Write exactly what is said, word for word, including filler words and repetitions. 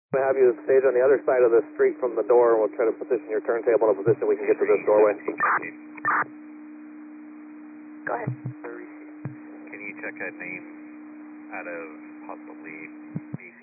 We'll have you stage on the other side of the street from the door, and we'll try to position your turntable in a position we can get to this doorway. Go ahead. Can you check a name out of possibly B